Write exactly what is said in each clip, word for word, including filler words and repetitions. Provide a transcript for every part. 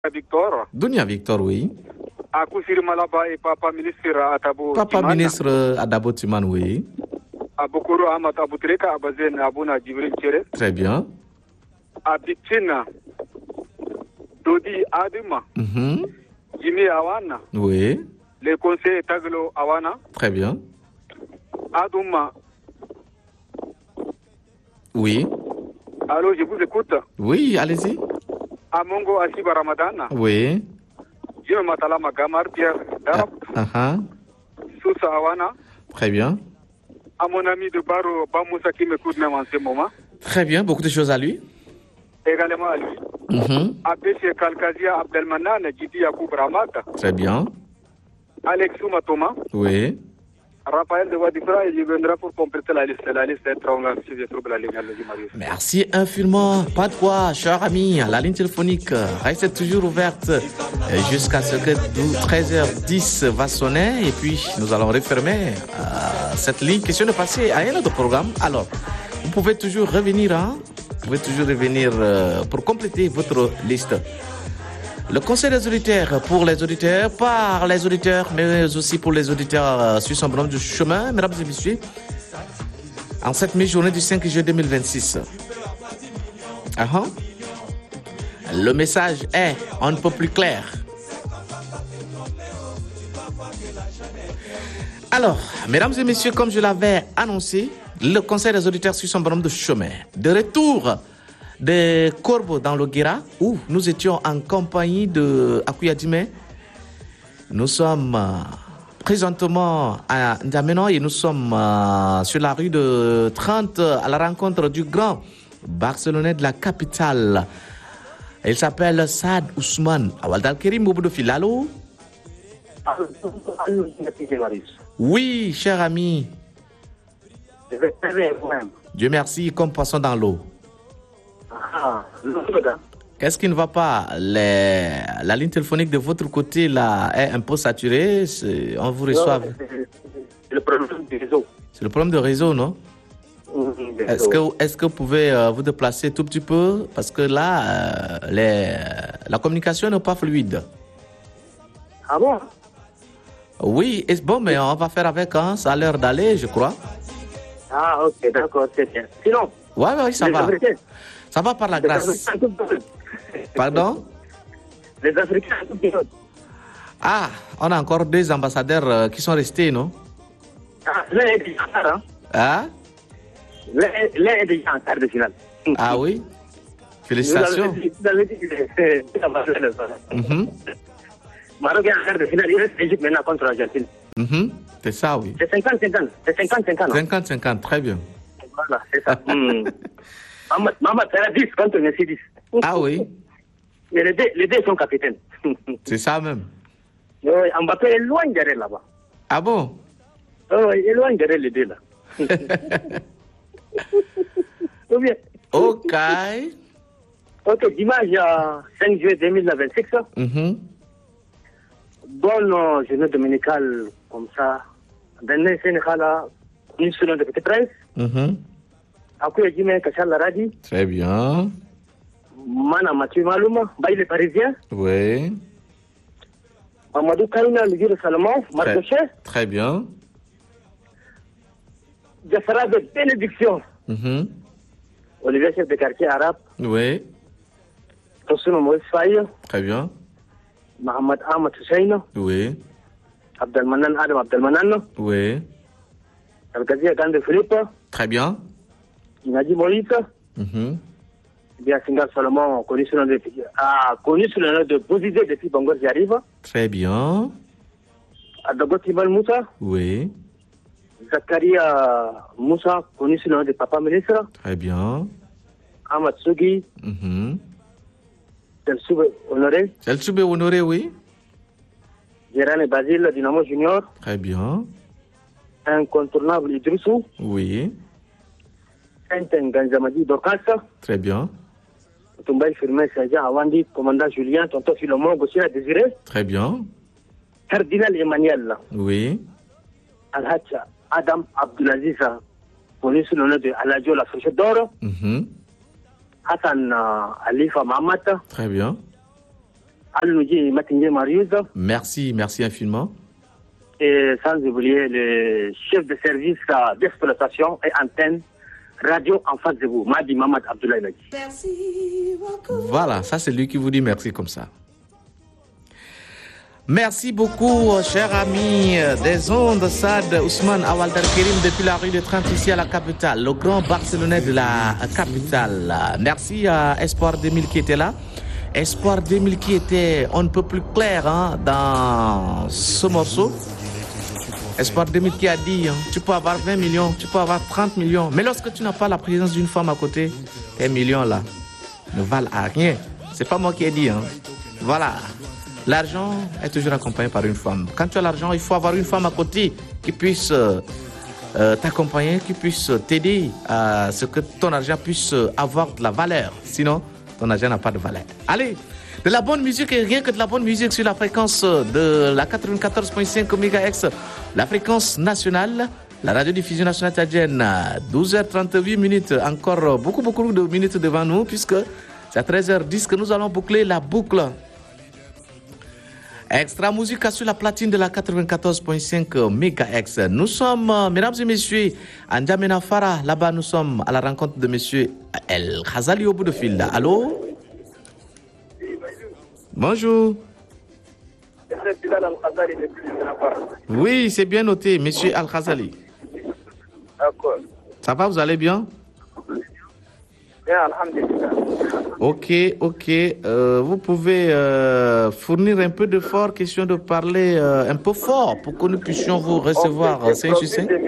Victor. Dunia Victor, oui. Akousir Malaba et Papa ministre Atabo Papa Timana. ministre Adabo Timan, oui. Abokoro Amat Abutreka Abazen Abuna Djibril Tiré. Très bien. Abitina. Dodi Adima. Mhm. Jimmy Awana. Oui. Le conseil Taglo Awana. Très bien. Adouma. Oui. Allô, je vous écoute. Oui, allez-y. Amongo Asiba Ramadana. Oui. Je m'appelle Magamar Pierre Darab. Ah, ah. Sousa Awana. Très bien. À mon ami de Baro Bamoussa qui m'écoute même en ce moment. Très bien, beaucoup de choses à lui. Également à lui. Mhm. A B C Kalkazia Abdelmanan, Gidi Yacoub Ramata. Très bien. Alex Soumatoma. Oui. Raphaël de Wadifra, il viendra pour compléter la liste. La liste est très longue si je trouve la ligne. Merci infiniment. Pas de quoi, cher ami. La ligne téléphonique reste toujours ouverte jusqu'à ce que treize heures dix va sonner. Et puis, nous allons refermer euh, cette ligne. Question de passer à un autre programme. Alors, vous pouvez toujours revenir. Hein? Vous pouvez toujours revenir euh, pour compléter votre liste. Le conseil des auditeurs pour les auditeurs, par les auditeurs, mais aussi pour les auditeurs sur son bonhomme du chemin, mesdames et messieurs, en cette mi-journée du cinq juillet deux mille vingt-six. Uh-huh. Le message est un peu plus clair. Alors, mesdames et messieurs, comme je l'avais annoncé, le conseil des auditeurs sur son bonhomme de chemin, de retour de Corbeau dans le Guéra, où nous étions en compagnie de Akuya Dime. Nous sommes euh, présentement à N'Djamena et nous sommes euh, sur la rue de trente à la rencontre du grand Barcelonais de la capitale. Il s'appelle Saad Ousmane Awaldal Kerim Boubou de Filalo. Oui, cher ami. Dieu merci, comme poisson dans l'eau. Ah, Qu'est-ce qui ne va pas? Les... La ligne téléphonique de votre côté là est un peu saturée. C'est... On vous reçoit. Non, c'est le problème du réseau. C'est le problème de réseau, non? Mmh, Est-ce que, est-ce que vous pouvez euh, vous déplacer tout petit peu? Parce que là, euh, les... la communication n'est pas fluide. Ah bon? Oui, et bon, mais on va faire avec. Hein, ça a l'air d'aller, je crois. Ah, ok, d'accord, c'est bien. Sinon, ouais, ouais, ça les va. Africains, Ça va par la les grâce. Africains, tout le monde. Pardon? Les Africains, tout le monde. Ah, on a encore deux ambassadeurs euh, qui sont restés, non? Ah, l'un est déjà en quart, hein? Ah? L'un est- l'un est déjà en quart de finale. Ah oui? Félicitations. Vous avez dit que c'est c'est la base de la- Mhm. Maroc est en quart de finale, il reste l'Égypte maintenant contre l'Argentine. Mhm. C'est ça, oui. C'est cinquante cinquante. C'est cinquante cinquante. cinquante cinquante, très bien. Voilà, c'est ça. Hmm. Maman, maman, c'est à dix contre Messi dix. Ah oui, Mais les deux, les deux sont capitaines. c'est ça même. Oui, Mbappé est loin derrière là-bas. Ah bon? Oh, il est loin derrière les deux là. Ou bien, Ok. ok, dimanche euh, cinq juillet deux mille vingt-six, Mhm. bonne euh, journée dominicale comme ça. Dans le Sénégal, une semaine de Petit Prince. Mhm. Après, Jimé Kachal Laradi, Très bien. Mana Mathieu Malouma, Baye les Parisiens, Oui. Amadou Kaina, le vieux de Salomon, Très, Marcoché, très bien. Jaffara de bénédiction, Mhm. Olivier chef de quartier arabe, Oui. Tosuno Moïse Faye, Très bien. Mohamed Ahmad Hussein, Oui. Abdelmanan Adam Abdelmanan, Oui. Al-Gazia Gande Philippe, Très bien. Nadi Moïse, Mhm. bien Singal Salomon, connu sous le nom de, ah, connu sous le nom de Bozidé depuis Bangor j'y arrive, Très bien. Adago Timal Moussa, Oui. Zakaria Moussa, connu sous le nom de Papa Ministre, Très bien. Ahmad Sougui, Mhm. Delsoube Honoré, El Tchoubé honoré, oui. Gérane Basile, Dynamo Junior, Très bien. incontournable Idrissou, Oui. Saint Ganzamadi Dokassa, Très bien. Tumbaï Firmin Sajan Awandi, commandant Julien, Tonton Philomon, Gossira Désiré, Très bien. Cardinal Emmanuel, Oui. Al-Hach Adam Abdulaziz, connu sous le nom de Aladjo La Fourchette d'Or, Mhm. Hassan euh, Alifa Mahamat, Très bien. Alouji Matingé Marius. Merci, merci infiniment. Et sans oublier le chef de service d'exploitation et antenne radio en face de vous, Madi Mamad Abdoulaye Nadi. Merci beaucoup. Voilà, ça c'est lui qui vous dit merci comme ça. Merci beaucoup, cher ami des ondes, Sad Ousmane Awaldar Kerim, depuis la rue de Trente ici à la capitale, le grand Barcelonais de la capitale. Merci à Espoir deux mille qui était là. Espoir deux mille qui était on ne peut plus clair hein, dans ce morceau. Espoir deux mille qui a dit, hein, tu peux avoir vingt millions, tu peux avoir trente millions, mais lorsque tu n'as pas la présence d'une femme à côté, tes millions là ne valent à rien. C'est pas moi qui ai dit. Hein. Voilà. L'argent est toujours accompagné par une femme. Quand tu as l'argent, il faut avoir une femme à côté qui puisse euh, euh, t'accompagner, qui puisse t'aider à ce que ton argent puisse avoir de la valeur. Sinon, ton argent n'a pas de valeur. Allez, de la bonne musique et rien que de la bonne musique sur la fréquence de la quatre-vingt-quatorze virgule cinq mégahertz, la fréquence nationale, la radiodiffusion nationale tchadienne. douze heures trente-huit minutes, encore beaucoup, beaucoup de minutes devant nous puisque c'est à treize heures dix que nous allons boucler la boucle. Extra musique sur la platine de la quatre-vingt-quatorze virgule cinq mégahertz. Nous sommes, mesdames et messieurs, à N'Djamena Fara. Là-bas, nous sommes à la rencontre de monsieur El Khazali au bout de fil. Allô? Bonjour. Oui, c'est bien noté, monsieur Al Khazali. D'accord. Ça va, vous allez bien? Bien, alhamdulillah. Ok, ok. Euh, vous pouvez euh, fournir un peu de fort, question de parler euh, un peu fort pour que nous puissions vous recevoir okay, cinq sur cinq. Bon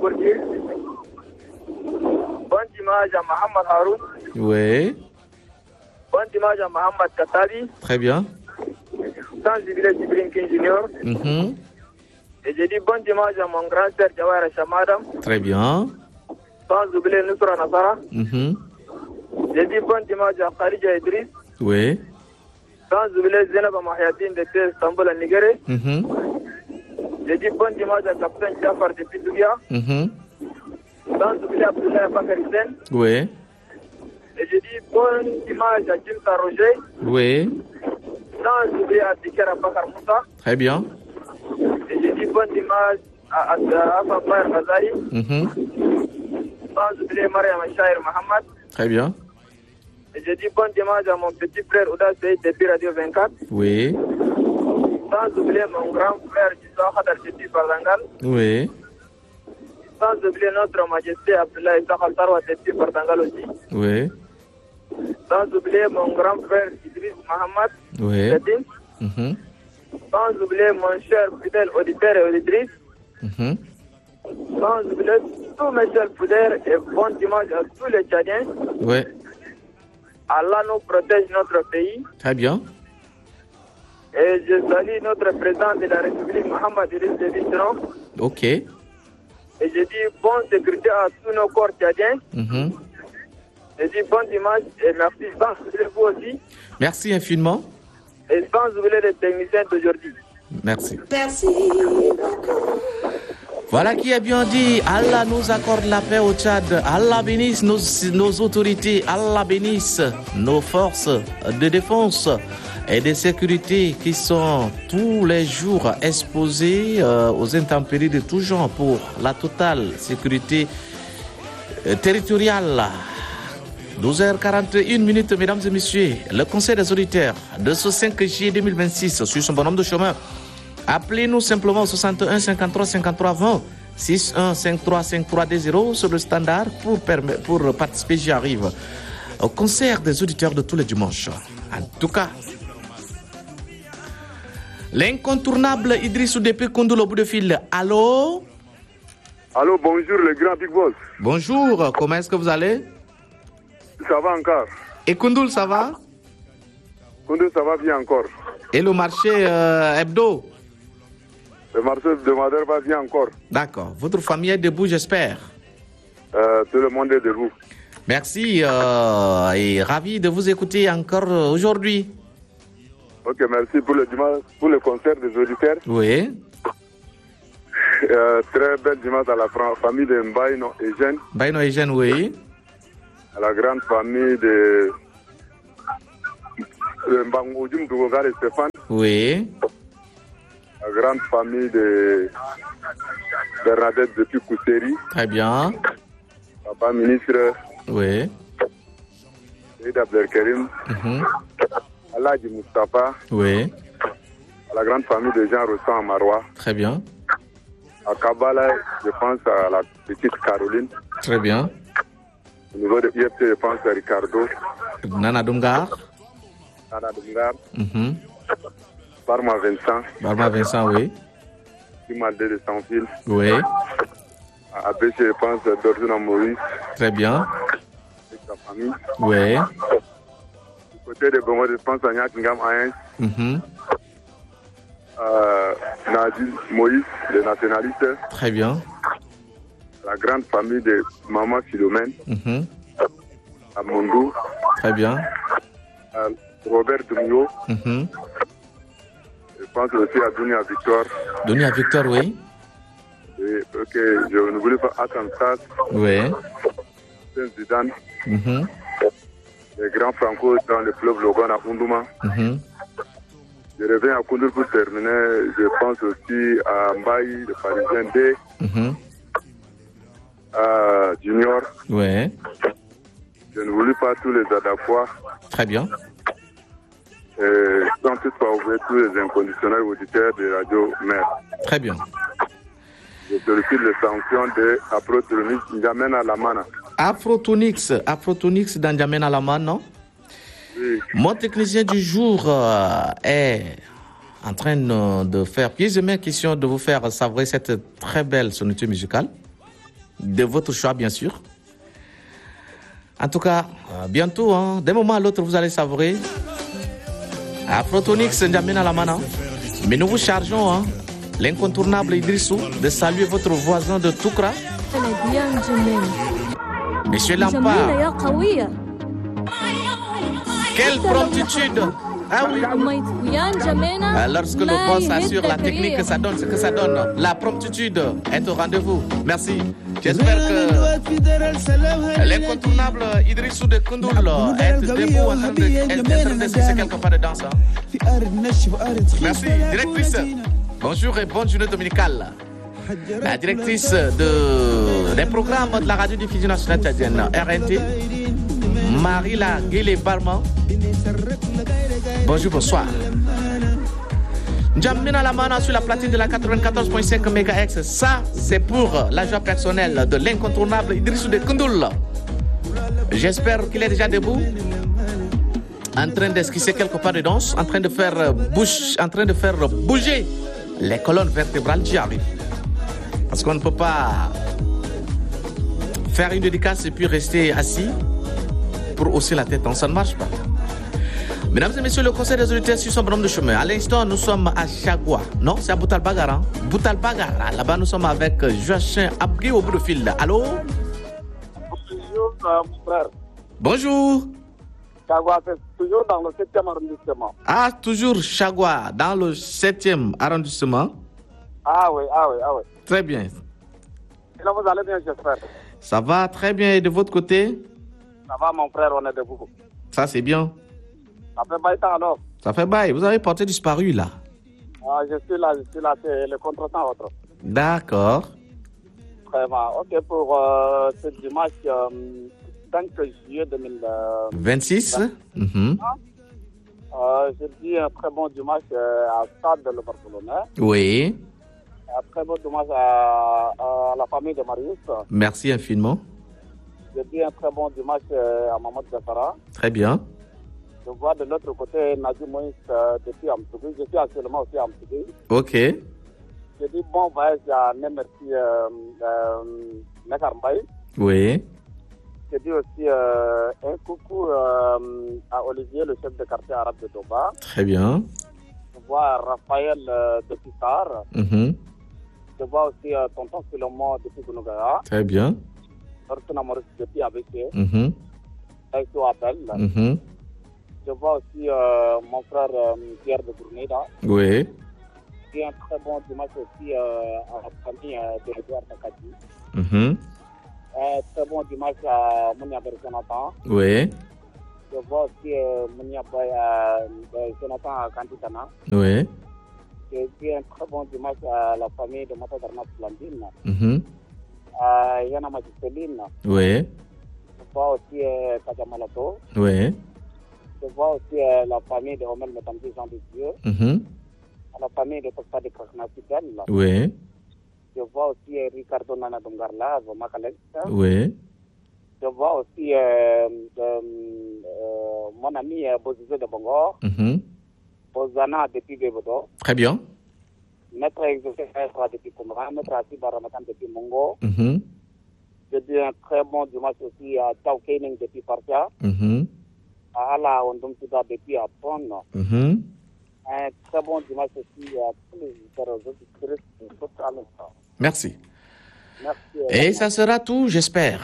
dimanche à Mohamed Haroun. Oui. Bon dimanche à Mohamed Katabi. Très bien. Sans jubilé Djibril King Junior. Mm-hmm. Et j'ai dit bon dimanche à mon grand frère Jawara Shamadam. Très bien. Sans oublier Nusra Nasara. Mm-hmm. J'ai dit bon dimanche à Khalidja Idriss. Oui. Sans oublier Zainab Mahyatine de Istanbul à Nigeria. Mm-hmm. J'ai dit bon dimanche à Capitaine Jafar de Pitouya. Mm-hmm. Sans oublier Abdoulaye Bakarisen. Oui. Et j'ai dit bon dimanche à Jimta Roger. Oui. Sans oublier à Dikera Bakar Moussa. Très bien. Et j'ai dit bon dimanche à Afa Bayer Bazari. Mm-hmm. Sans oublier Mariam Shahir Mohamed. Très bien. Et j'ai dit bon dimanche à mon petit frère Ouda Sey depuis Radio vingt-quatre. Oui. Sans oublier mon grand frère Jissa Khadar Cheti Bardangal. Oui. Sans oublier notre majesté Abdoulaye Sakhal Tarwa depuis Bardangal aussi. Oui. Sans oublier mon grand frère Idriss Mohamed. Oui. Chetin. Mm-hmm. Sans oublier mon cher fidèle auditeur et auditrice. Mm-hmm. Sans oublier tous mes chers fidèles et bon dimanche à tous les Tchadiens. Oui. Allah nous protège notre pays. Très bien. Et je salue notre président de la République, Mohamed Idriss Déby Itno. Ok. Et je dis bonne sécurité à tous nos corps tchadiens. Mm-hmm. Je dis bon dimanche et merci. Sans oublier vous aussi. Merci infiniment. Et sans oublier les techniciens d'aujourd'hui. Merci. Merci beaucoup. Voilà qui est bien dit. Allah nous accorde la paix au Tchad. Allah bénisse nos, nos autorités. Allah bénisse nos forces de défense et de sécurité qui sont tous les jours exposées euh, aux intempéries de tout genre pour la totale sécurité euh, territoriale. douze heures quarante et une minutes, mesdames et messieurs. Le conseil des auditeurs de ce cinq juillet deux mille vingt-six sur son bonhomme de chemin. Appelez-nous simplement au soixante-et-un cinquante-trois cinquante-trois vingt six un cinq trois cinq trois deux zéro sur le standard pour, permettre, pour participer, j'y arrive, au concert des auditeurs de tous les dimanches. En tout cas, l'incontournable Idrissou depuis Koundoul au bout de fil. Allô? Allô, bonjour le grand Big Boss. Bonjour, comment est-ce que vous allez? Ça va encore? Et Koundoul, ça va? Koundoul, ça va bien encore. Et le marché euh, hebdo? Le marché hebdomadaire va bien encore. D'accord. Votre famille est debout, j'espère? Euh, tout le monde est debout. Merci euh, et ravi de vous écouter encore aujourd'hui. Ok, merci pour le dimanche, pour le concert des auditeurs. Oui. Euh, très belle dimanche à la famille de Mbaïno et Jeanne. Mbaïno et Jeanne, oui. À la grande famille de euh, Mbangojum Dougogar et Stéphane. Oui. La grande famille de Bernadette depuis Kousséri. Très bien. Papa ministre. Oui. Saïd Abdelkarim. Mhm. Aladji Moustapha. Oui. À la grande famille de Jean Rossan à Marois. Très bien. À Kabbalah, je pense à la petite Caroline. Très bien. Au niveau de I F T, je pense à Ricardo. Nana Dungar. Nana Dungar. Mhm. Barma Vincent. Barma Vincent, oui. Kimaldé de Sanville. Oui. À A B C, je pense à Dorjuna Maurice. Très bien. Avec sa famille. Oui. Du côté de Bongo, je pense à Nyakingam Aïens. Mhm. Euh, Nadir Moïse, les nationalistes. Très bien. La grande famille de Maman Philomène. Mhm. À Mondou. Très bien. À Robert Dumio. Mhm. Je pense aussi à Dunia Victor. Dunia Victor, oui. Et ok, je ne voulais pas Hassan Sass. Oui. Zidane. Mhm. Les grands Franco dans le club Logan à Kunduma. Mhm. Je reviens à Koundoul pour terminer. Je pense aussi à Mbaye, le Parisien D. Mhm. À Junior. Oui. Je ne voulais pas tous les Adafois. Très bien. Et sans toutefois oublier tous les inconditionnels auditeurs de Radio Mère. Très bien. Je sollicite les sanctions de Afrotonix N'Djamena Lamana. Afrotonix, Afrotonix dans N'Djamena Lamana, non? Oui. Mon technicien du jour euh, est en train de, de faire plus de mes questions, de vous faire savourer cette très belle sonorité musicale. De votre choix, bien sûr. En tout cas, euh, bientôt, hein, d'un moment à l'autre, vous allez savourer Afrotonix N'Djamena Lamana. Mais nous vous chargeons, hein, l'incontournable Idrissou, de saluer votre voisin de Toukra, Monsieur Lampard. Quelle promptitude! Ah oui! Lorsque le boss assure la technique, ça donne ce que ça donne. La promptitude est au rendez-vous. Merci. J'espère que l'incontournable Idrissou de Koundoul est debout en train de, est en train d'esquisser quelque part de danse. Merci. Directrice, bonjour et bonne journée dominicale. La directrice de, des programmes de la radio-diffusion nationale tchadienne, R N T, Marila Guélé-Barman. Bonjour, bonsoir. N'Djamena Lamana sur la platine de la quatre-vingt-quatorze virgule cinq mégahertz. Ça, c'est pour la joie personnelle de l'incontournable Idrissou de Koundoul. J'espère qu'il est déjà debout, en train d'esquisser quelque part de danse, en train de faire bouche, en train de faire bouger les colonnes vertébrales. J'y arrive. Parce qu'on ne peut pas faire une dédicace et puis rester assis pour hausser la tête. Ça ne marche pas. Mesdames et messieurs, le conseil des auditeurs sur son bonhomme de chemin. À l'instant, nous sommes à Chagua. Non, c'est à Boutal Bagara. Hein? Boutal Bagara. Là-bas, nous sommes avec Joachim Abgui au bout de fil. Allô? Bonjour, mon frère. Bonjour. Chagua, c'est toujours dans le septième arrondissement. Ah, toujours Chagua, dans le septième arrondissement. Ah oui, ah oui, ah oui. Très bien. Et là, vous allez bien, j'espère. Ça va très bien. Et de votre côté? Ça va, mon frère, on est debout. Ça, c'est bien. Ça fait bail temps alors. Ça fait bail. Vous avez porté disparu là. Ah, je suis là, je suis là, c'est le contretemps autre. D'accord. Vraiment. Ok, pour euh, ce dimanche euh, cinq juillet deux mille vingt-six. Mm-hmm. euh, je dis un très bon dimanche euh, à Stade de le Barcelone. Oui. Un très bon dimanche à, à la famille de Marius. Merci infiniment. Je dis un très bon dimanche euh, à Mamadou Gassara. Très bien. Je vois de l'autre côté Nadir Moïse euh, depuis Amtougou. Je suis actuellement aussi à Amtougou. Ok. Je dis bon voyage à Nemerti euh, euh, Nekar Mbaye. Oui. Je dis aussi euh, un coucou euh, à Olivier, le chef de quartier arabe de Doba. Très bien. Je vois Raphaël euh, de Pissar. Mm-hmm. Je vois aussi euh, tonton Philomon depuis Gounogara. Très bien. Ortuna Maurice depuis A B C. Mm-hmm. Aïsou Appel. Mm-hmm. Je vois aussi euh, mon frère euh, Pierre de Gourneda. Oui. Et un très bon dimanche aussi euh, à la famille euh, de Edouard Takati. Mm-hmm. Un très bon dimanche à Mounia Jonathan. Oui. Je vois aussi euh, Mounia Boy, euh, euh, Jonathan Kantitana. Oui. Je dis un très bon dimanche à la famille de Mata Darnas Blandine. Mhm. À Yana Magisteline. Oui. Je vois aussi euh, Kajamalato. Oui. Je vois aussi euh, la famille de Romain Metamdi Jean de Dieu. Mhm. À la famille de Tosta de Krakna Fidel. Oui. Je vois aussi euh, Ricardo Nana Dungarla, Vomakalex. Oui. Je vois aussi euh, de, euh, mon ami euh, Bozizé de Bongor. Mhm. Bozana depuis Bebodo. Très bien. Maître Exaucé depuis Koumra. Maître Assi Baramatan depuis Mongo. Mhm. Je dis un très bon dimanche aussi à Tao Keining depuis Partia. Mhm. À Ala Ondum Souda depuis Apon. Mhm. Un très bon dimanche aussi à tous les auditeurs de Total. Merci. Merci. Et ça sera tout, j'espère.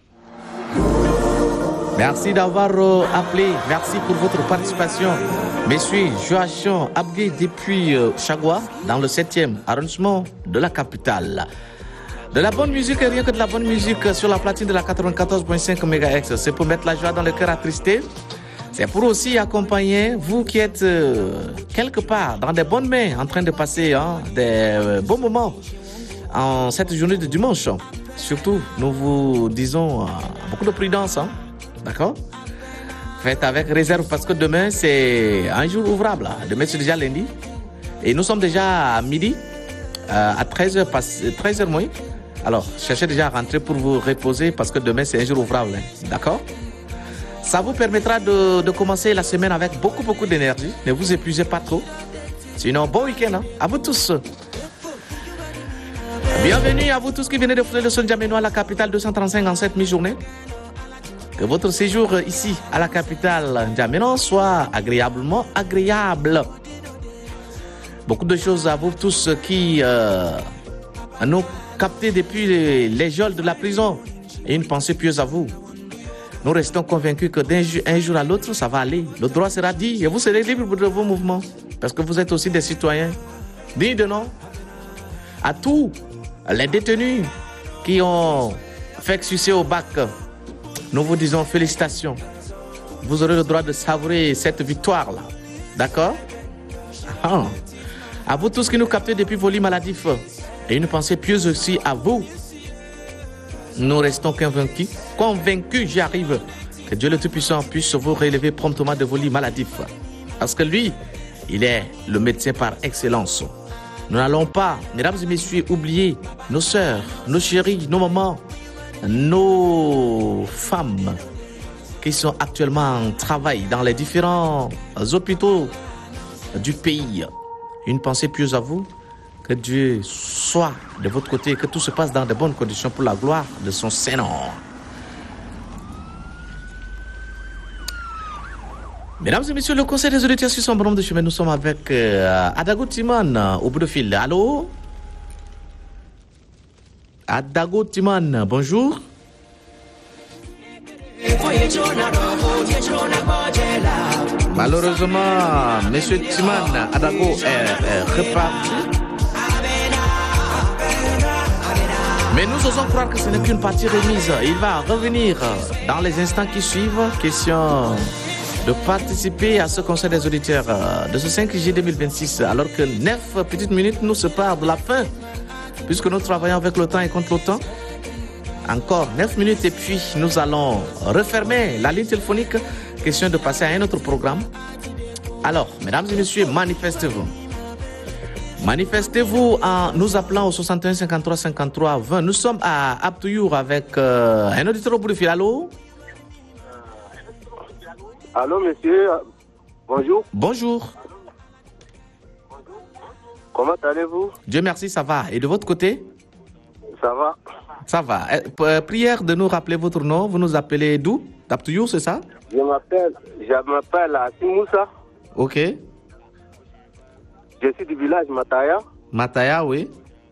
Merci d'avoir euh, appelé. Merci pour votre participation. Monsieur Joachim Abgué depuis euh, Chagua, dans le septième arrondissement de la capitale. De la bonne musique et rien que de la bonne musique sur la platine de la quatre-vingt-quatorze virgule cinq mégahertz. C'est pour mettre la joie dans le cœur attristé. C'est pour aussi accompagner vous qui êtes euh, quelque part dans des bonnes mains, en train de passer hein, des euh, bons moments en cette journée de dimanche. Surtout, nous vous disons euh, beaucoup de prudence. Hein, d'accord? Faites avec réserve parce que demain, c'est un jour ouvrable. Demain, c'est déjà lundi. Et nous sommes déjà à midi, euh, à treize heures, treize heures moins. Alors, cherchez déjà à rentrer pour vous reposer parce que demain, c'est un jour ouvrable. Hein, d'accord? Ça vous permettra de, de commencer la semaine avec beaucoup, beaucoup d'énergie. Ne vous épuisez pas trop. Sinon, bon week-end hein, à vous tous. Bienvenue à vous tous qui venez de fouler le son Djamenois, la capitale deux cent trente-cinq en cette mi-journée. Que votre séjour ici à la capitale Djamena soit agréablement agréable. Beaucoup de choses à vous tous qui euh, nous captez depuis les, les geôles de la prison. Et une pensée pieuse à vous. Nous restons convaincus que d'un jour, un jour à l'autre, ça va aller. Le droit sera dit et vous serez libre de vos mouvements. Parce que vous êtes aussi des citoyens. Dignes de nom. À tous les détenus qui ont fait succès au bac, nous vous disons félicitations. Vous aurez le droit de savourer cette victoire-là. D'accord? Ah. À vous tous qui nous captez depuis vos lits maladifs. Et une pensée pieuse aussi à vous. Nous restons convaincus, convaincus, j'y arrive, que Dieu le Tout-Puissant puisse vous relever promptement de vos lits maladifs. Parce que lui, il est le médecin par excellence. Nous n'allons pas, mesdames et messieurs, oublier nos sœurs, nos chéries, nos mamans, nos femmes qui sont actuellement en travail dans les différents hôpitaux du pays. Une pensée pieuse à vous. Que Dieu soit de votre côté et que tout se passe dans de bonnes conditions pour la gloire de son Seigneur. Mesdames et messieurs, le conseil des auditeurs sur son bonhomme de chemin, nous sommes avec euh, Adago Timan euh, au bout de fil. Allô? Adago Timan, bonjour. Malheureusement, monsieur Timan Adago est, est reparti. Mais nous osons croire que ce n'est qu'une partie remise. Il va revenir dans les instants qui suivent. Question de participer à ce conseil des auditeurs de ce cinq juillet deux mille vingt-six. Alors que neuf petites minutes nous séparent de la fin. Puisque nous travaillons avec le temps et contre le temps. Encore neuf minutes et puis nous allons refermer la ligne téléphonique. Question de passer à un autre programme. Alors, mesdames et messieurs, manifestez-vous. Manifestez-vous en nous appelant au soixante et un cinquante-trois cinquante-trois vingt. Nous sommes à Aptouyour avec euh, un auditeur au bout du fil. Allô? Allô, monsieur. Bonjour. Bonjour. Comment allez-vous? Dieu merci, ça va. Et de votre côté? Ça va. Ça va. Euh, prière de nous rappeler votre nom. Vous nous appelez d'où? D'Aptouyour, c'est ça? Je m'appelle, je m'appelle Assi Moussa. Ok. Je suis du village Mataya. Mataya, oui.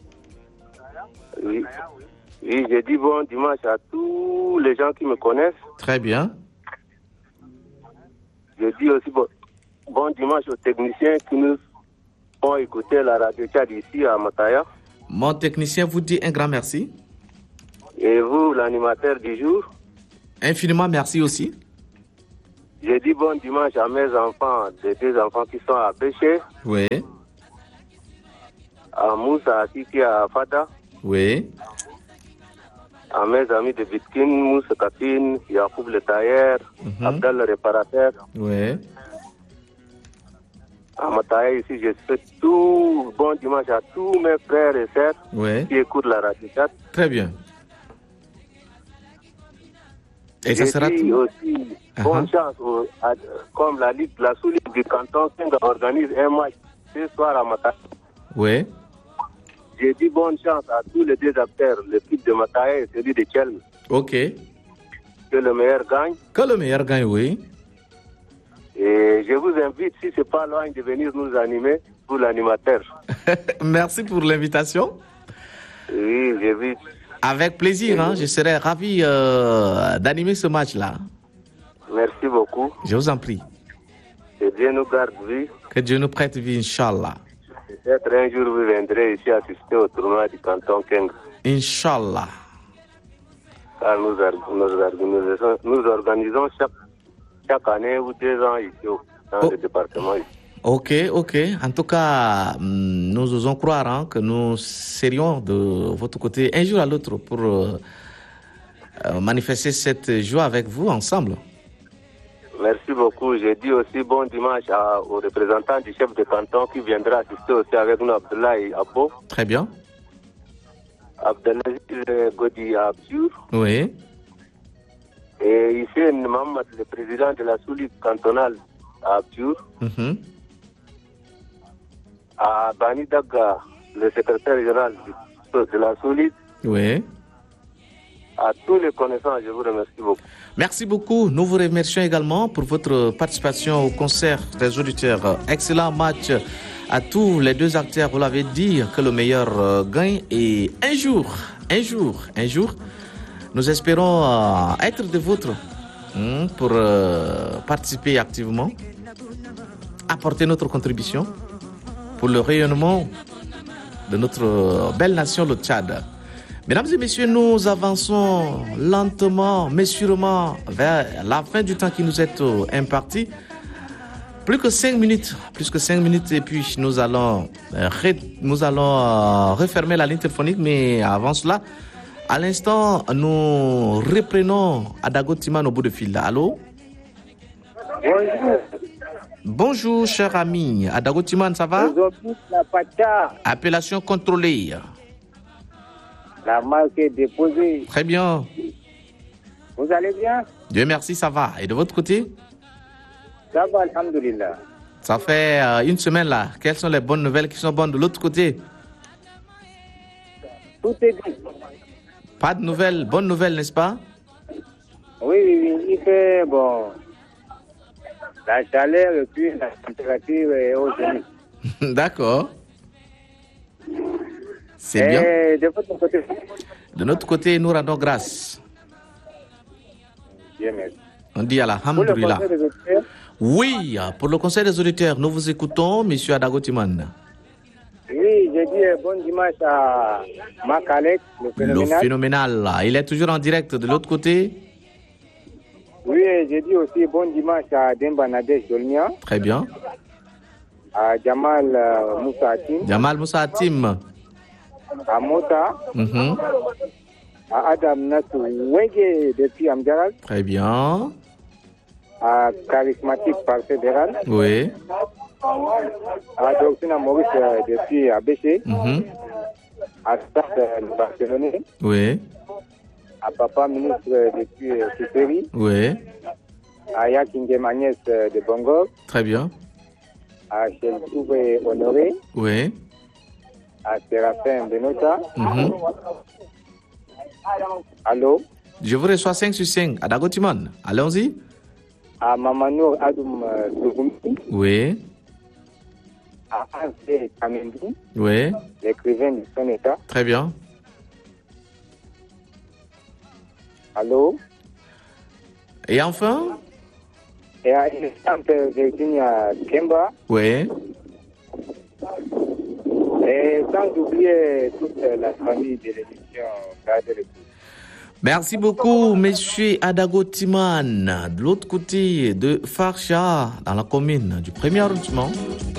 Oui. Oui, je dis bon dimanche à tous les gens qui me connaissent. Très bien. Je dis aussi bon, bon dimanche aux techniciens qui nous ont écouté la radio Tchad ici à Mataya. Mon technicien vous dit un grand merci. Et vous, l'animateur du jour. Infiniment merci aussi. Je dis bon dimanche à mes enfants, les deux enfants qui sont à Béché. Oui. À Moussa, qui est à Fada. Oui. À mes amis de Bitkin, Moussa Kapine, Yacoub le tailleur, Mhm. Abdel le réparateur. Oui. À Mataï, ici, je souhaite tout bon dimanche à tous mes frères et sœurs Oui. qui écoutent la radio. Très bien. Et ça Je sera dis tout? aussi Uh-huh. bonne chance, au- à- comme la Ligue, la sous-ligue du canton Senga organise un match ce soir à Mataï. Oui. J'ai dit bonne chance à tous les deux acteurs, l'équipe de Mataï et celui de Tchelm. Ok. Que le meilleur gagne. Que le meilleur gagne, oui. Et je vous invite, si ce n'est pas loin, de venir nous animer pour l'animateur. Merci pour l'invitation. Oui, j'ai vu. Avec plaisir, hein, je serai ravi euh, d'animer ce match-là. Merci beaucoup. Je vous en prie. Que Dieu nous garde vie. Que Dieu nous prête vie, Inch'Allah. Peut-être un jour vous viendrez ici assister au tournoi du canton Keng. Inch'Allah. Car nous, nous, organisons, nous organisons chaque, chaque année ou deux ans ici au- dans Oh. le département. Ici. Ok, ok. En tout cas, hum, nous osons croire hein, que nous serions de votre côté un jour à l'autre pour euh, euh, manifester cette joie avec vous ensemble. Merci beaucoup. Je dis aussi bon dimanche à, au représentant du chef de canton qui viendra assister aussi avec nous, Abdoulaye Abo. Très bien. Abdelaziz Godi Abdiour. Oui. Et ici, Mohamed, le président de la sous-ligue cantonale à Abdiour. Mhm. À Bani Daga, le secrétaire général du- de la sous-ligue. Oui. À tous les connaissants, je vous remercie beaucoup. Merci beaucoup. Nous vous remercions également pour votre participation au concert des auditeurs. Excellent match à tous les deux acteurs. Vous l'avez dit, que le meilleur euh, gagne. Et un jour, un jour, un jour, nous espérons euh, être de vôtres hein, pour euh, participer activement, apporter notre contribution pour le rayonnement de notre euh, belle nation, le Tchad. Mesdames et messieurs, nous avançons lentement, mais sûrement vers la fin du temps qui nous est euh, imparti. Plus que cinq minutes, plus que cinq minutes, et puis nous allons, euh, ré- nous allons euh, refermer la ligne téléphonique. Mais avant cela, à l'instant, nous reprenons Adago Timan au bout de fil. Allô? Bonjour. Bonjour, cher ami. Adago Timan, ça va? Aujourd'hui, la Pacha, Appellation contrôlée. la marque est déposée. Très bien. Vous allez bien? Dieu merci, ça va. Et de votre côté? Ça va, alhamdoulilah. Ça fait euh, une semaine là. Quelles sont les bonnes nouvelles qui sont bonnes de l'autre côté? Tout est dit. Pas de nouvelles, bonnes nouvelles, n'est-ce pas? Oui, oui, oui, il fait bon. La chaleur et puis la température est au zénith. D'accord. C'est bien. Et de votre côté, De notre côté, nous rendons grâce. Dieu merci. On dit Pour le alhamdoulilah. conseil des auditeurs, Oui, pour le conseil des auditeurs, nous vous écoutons, monsieur Adago Timan. oui, j'ai dit euh, bon dimanche à Makalek, le Le phénoménal. phénoménal, là. Il est toujours en direct de l'autre côté. Oui, et j'ai dit aussi bon dimanche à Demba Nadej Dolnia, Très bien. à Jamal euh, Moussa Hatim, Jamal Moussa Hatim. à Mota, Mhm. à Adam Nassou Wege depuis Amjaral, Très bien. à Charismatique par fédéral, Oui. à Doctrina Maurice euh, depuis Abéché, Mhm. à Stade euh, le Barcelonais, Oui. à Papa ministre euh, depuis euh, Souteri, Oui. à Yakingem Agnès euh, de Bangor, Très bien. à Cheltouvé Honoré, Oui. à Séraphin Benota. Mhm. Allô? Je vous reçois cinq sur cinq. Adago Timan. Allons-y. À Mamanour Adoum euh, Sougoumi, Oui. à Ansé Kamendi, Oui. l'écrivain du Son État. Très bien. Allô? Et enfin? Et à Innocente Virginia Kemba. Oui. Et sans oublier toute la famille de l'émission Garde le Coup. Merci beaucoup, monsieur Adago Timan, de l'autre côté de Farsha, dans la commune du premier arrondissement.